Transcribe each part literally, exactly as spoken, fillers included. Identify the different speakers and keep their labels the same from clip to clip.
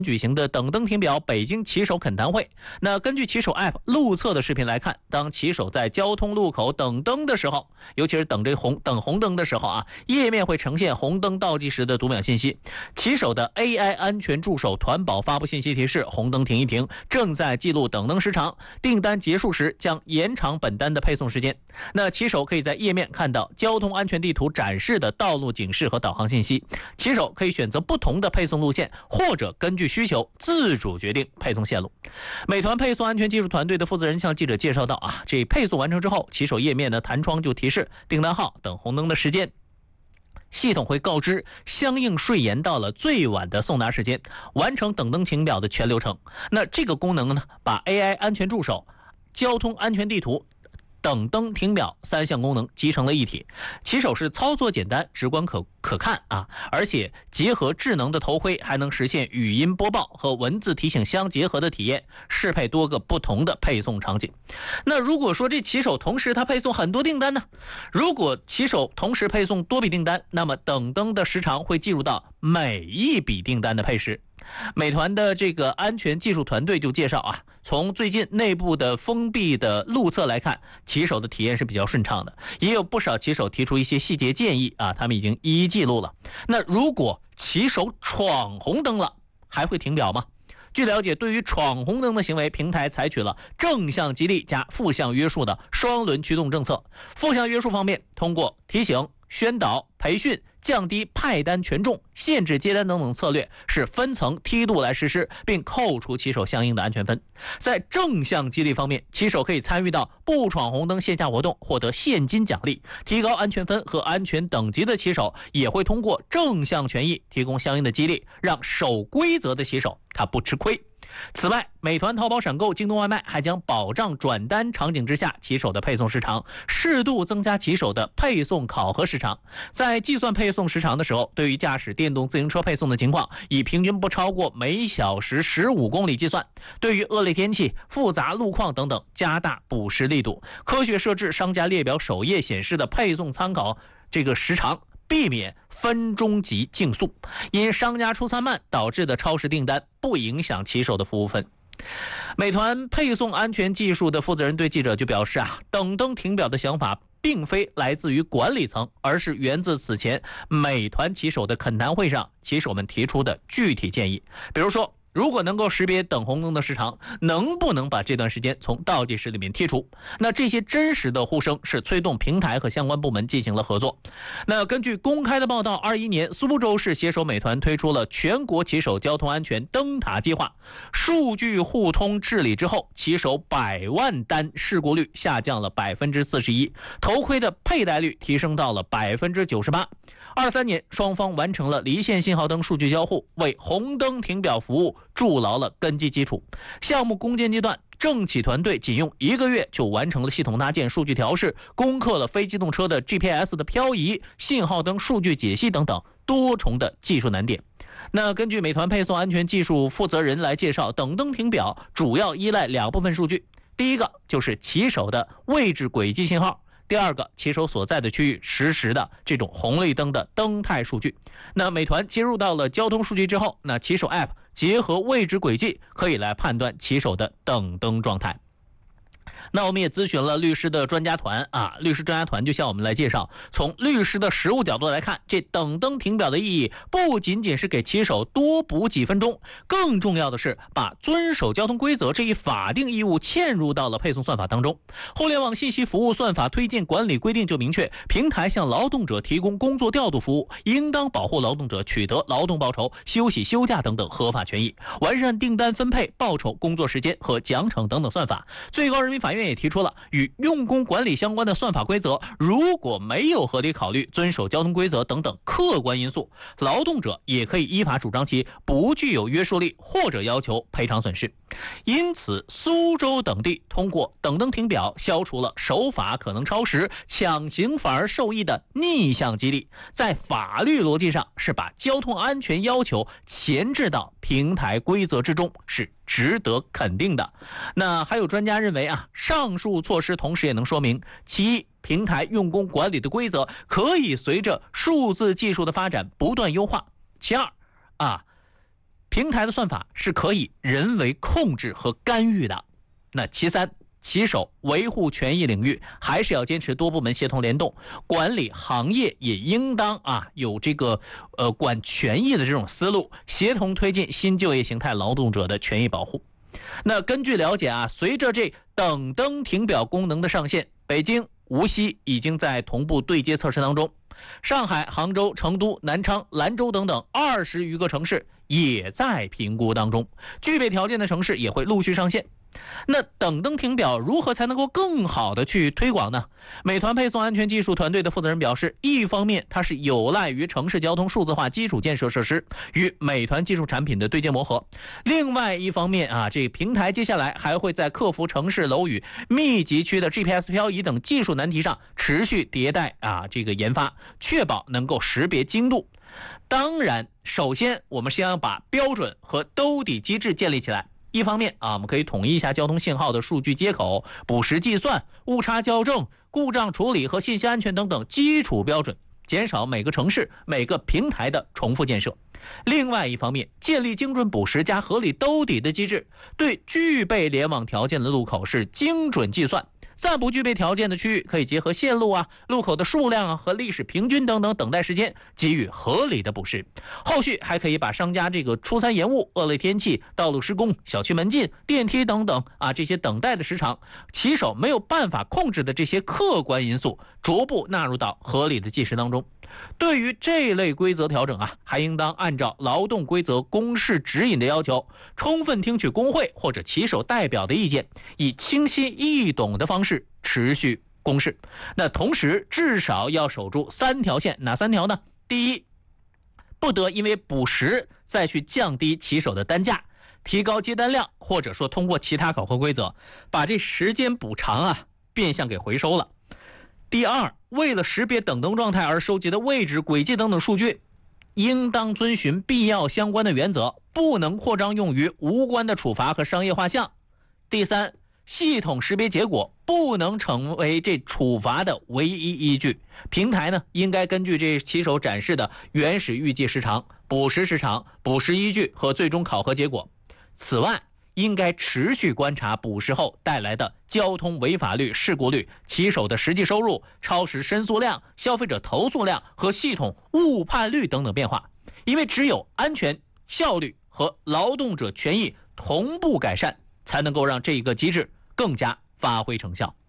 Speaker 1: 举行的等灯停表北京骑手恳谈会。那根据骑手 App 路测的视频来看，当骑手在交通路口等灯的时候，尤其是等这红等红灯的时候啊，页面会呈现红灯倒计时的读秒信息。骑手的 A I 安全助手团保发布信息提示：红灯停一停，正在记录等灯时长，订单结束时将延长本单的配送时间。那骑手可以在页面看到交通安全地图展示的道路警示和导航信息。骑手可以选择不同的配送路线，或者根据需求自主决定配送线路。美团配送安全技术团队的负责人向记者介绍到啊，这配送完成之后，骑手页面的弹窗就提示订单号、等红灯的时间。系统会告知相应顺延到了最晚的送达时间，完成等灯停表的全流程。那这个功能呢，把 A I 安全助手、交通安全地图、等灯停表三项功能集成了一体。骑手是操作简单、直观可可看啊，而且结合智能的头盔，还能实现语音播报和文字提醒相结合的体验，适配多个不同的配送场景。那如果说这骑手同时他配送很多订单呢？如果骑手同时配送多笔订单，那么等灯的时长会计入到每一笔订单的配时。美团的这个安全技术团队就介绍啊，从最近内部的封闭的路测来看，骑手的体验是比较顺畅的，也有不少骑手提出一些细节建议啊，他们已经一一记录了。那如果骑手闯红灯了，还会停表吗？据了解，对于闯红灯的行为，平台采取了正向激励加负向约束的双轮驱动政策。负向约束方面，通过提醒、宣导、培训、降低派单权重、限制接单等等策略，是分层梯度来实施，并扣除骑手相应的安全分。在正向激励方面，骑手可以参与到不闯红灯线下活动，获得现金奖励。提高安全分和安全等级的骑手也会通过正向权益提供相应的激励，让守规则的骑手他不吃亏。此外，美团、淘宝闪购、京东外卖还将保障转单场景之下骑手的配送时长，适度增加骑手的配送考核时长。在计算配送时长的时候，对于驾驶电动自行车配送的情况，以平均不超过每小时十五公里计算。对于恶劣天气、复杂路况等等，加大补时力度，科学设置商家列表首页显示的配送参考这个时长，避免分钟级竞速，因商家出餐慢导致的超时订单不影响骑手的服务分。美团配送安全技术的负责人对记者就表示啊，等灯停表的想法并非来自于管理层，而是源自此前美团骑手的恳谈会上骑手们提出的具体建议。比如说，如果能够识别等红灯的时长，能不能把这段时间从倒计时里面剔除？那这些真实的呼声是催动平台和相关部门进行了合作。那根据公开的报道，二一年苏州市携手美团推出了全国骑手交通安全灯塔计划，数据互通治理之后，骑手百万单事故率下降了百分之四十一，头盔的佩戴率提升到了百分之九十八。二三年，双方完成了离线信号灯数据交互，为红灯停表服务筑牢了根基基础。项目攻坚阶段，政企团队仅用一个月就完成了系统搭建、数据调试，攻克了非机动车的 G P S 的漂移、信号灯数据解析等等多重的技术难点。那根据美团配送安全技术负责人来介绍，等灯停表主要依赖两部分数据，第一个就是骑手的位置轨迹信号，第二个，骑手所在的区域实时的这种红绿灯的灯态数据。那美团接入到了交通数据之后，那骑手 App 结合位置轨迹，可以来判断骑手的等灯状态。那我们也咨询了律师的专家团啊，律师专家团就向我们来介绍，从律师的实务角度来看，这等灯停表的意义不仅仅是给骑手多补几分钟，更重要的是把遵守交通规则这一法定义务嵌入到了配送算法当中。互联网信息服务算法推荐管理规定就明确，平台向劳动者提供工作调度服务，应当保护劳动者取得劳动报酬、休息休假等等合法权益，完善订单分配、报酬、工作时间和奖惩等等算法。最高人民法院也提出了与用工管理相关的算法规则，如果没有合理考虑遵守交通规则等等客观因素，劳动者也可以依法主张其不具有约束力，或者要求赔偿损失。因此，苏州等地通过等灯停表，消除了守法可能超时、强行反而受益的逆向激励，在法律逻辑上是把交通安全要求前置到平台规则之中，是值得肯定的。那还有专家认为啊，上述措施同时也能说明，其一，平台用工管理的规则可以随着数字技术的发展不断优化；其二啊， 平台的算法是可以人为控制和干预的。那其三，骑手维护权益领域还是要坚持多部门协同联动，管理行业也应当啊有这个呃管权益的这种思路，协同推进新就业形态劳动者的权益保护。那根据了解啊，随着这等灯停表功能的上线，北京、无锡已经在同步对接测试当中，上海、杭州、成都、南昌、兰州等等二十余个城市也在评估当中，具备条件的城市也会陆续上线。那等灯停表如何才能够更好的去推广呢？美团配送安全技术团队的负责人表示，一方面它是有赖于城市交通数字化基础建设设施与美团技术产品的对接磨合，另外一方面啊，这平台接下来还会在克服城市楼宇密集区的 G P S 漂移等技术难题上持续迭代啊这个研发，确保能够识别精度。当然，首先我们先要把标准和兜底机制建立起来。一方面啊，我们可以统一一下交通信号的数据接口、补时计算、误差校正、故障处理和信息安全等等基础标准，减少每个城市、每个平台的重复建设。另外一方面，建立精准补时加合理兜底的机制，对具备联网条件的路口是精准计算，暂不具备条件的区域可以结合线路啊、路口的数量啊和历史平均等等等待时间，给予合理的补时。后续还可以把商家这个出餐延误、恶劣天气、道路施工、小区门禁、电梯等等啊这些等待的时长，骑手没有办法控制的这些客观因素，逐步纳入到合理的计时当中。对于这类规则调整啊，还应当按照劳动规则公示指引的要求，充分听取工会或者骑手代表的意见，以清晰易懂的方式持续公示。那同时至少要守住三条线，哪三条呢？第一，不得因为补时再去降低骑手的单价，提高接单量，或者说通过其他考核规则把这时间补偿啊变相给回收了。第二，为了识别等灯状态而收集的位置、轨迹等等数据，应当遵循必要相关的原则，不能扩张用于无关的处罚和商业画像。第三，系统识别结果不能成为这处罚的唯一依据，平台呢应该根据这骑手展示的原始预计时长、补时时长、补时依据和最终考核结果。此外，应该持续观察补时后带来的交通违法率、事故率、骑手的实际收入、超时申诉量、消费者投诉量和系统误判率等等变化，因为只有安全、效率和劳动者权益同步改善，才能够让这一个机制更加发挥成效。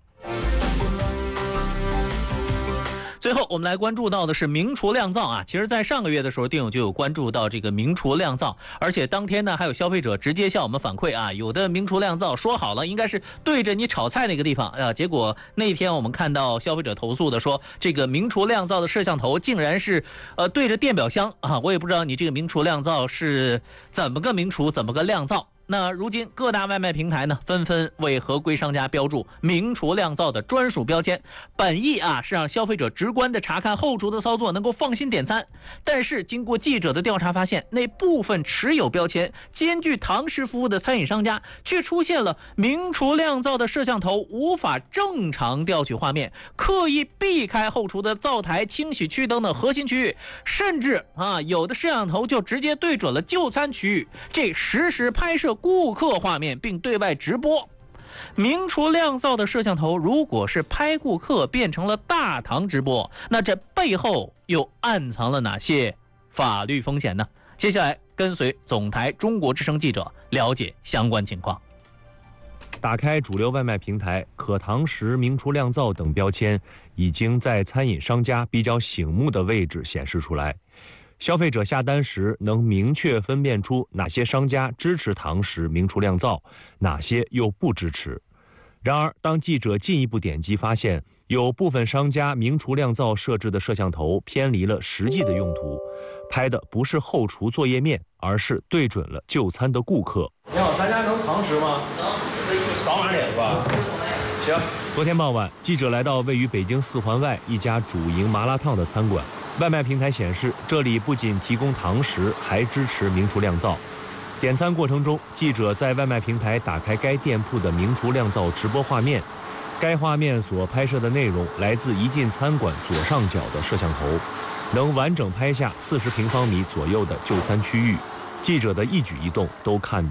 Speaker 1: 最后我们来关注到的是明厨亮灶啊，其实在上个月的时候，丁友就有关注到这个明厨亮灶，而且当天呢还有消费者直接向我们反馈啊，有的明厨亮灶说好了应该是对着你炒菜那个地方啊，结果那天我们看到消费者投诉的说，这个明厨亮灶的摄像头竟然是呃对着电表箱啊，我也不知道你这个明厨亮灶是怎么个明厨，怎么个亮灶。那如今各大外卖平台呢，纷纷为合规商家标注明厨亮灶的专属标签，本意啊是让消费者直观的查看后厨的操作，能够放心点餐。但是经过记者的调查发现，那部分持有标签兼具堂食服务的餐饮商家，却出现了明厨亮灶的摄像头无法正常调取画面，刻意避开后厨的灶台、清洗区等等核心区域，甚至啊有的摄像头就直接对准了就餐区域，这实时拍摄顾客画面并对外直播。明厨亮灶的摄像头如果是拍顾客变成了大堂直播，那这背后又暗藏了哪些法律风险呢？接下来跟随总台中国之声记者了解相关情况。
Speaker 2: 打开主流外卖平台，可堂食、明厨亮灶等标签已经在餐饮商家比较醒目的位置显示出来。消费者下单时能明确分辨出哪些商家支持堂食、明厨亮灶，哪些又不支持。然而，当记者进一步点击发现，有部分商家明厨亮灶设置的摄像头偏离了实际的用途，拍的不是后厨作业面，而是对准了就餐的顾客。
Speaker 3: 你好，咱家能堂食吗？能，扫码点是吧？行。
Speaker 2: 昨天傍晚，记者来到位于北京四环外一家主营麻辣烫的餐馆。外卖平台显示，这里不仅提供堂食，还支持明厨亮灶。点餐过程中，记者在外卖平台打开该店铺的明厨亮灶直播画面，该画面所拍摄的内容来自一进餐馆左上角的摄像头，能完整拍下四十平方米左右的就餐区域。 记者的一举一动都看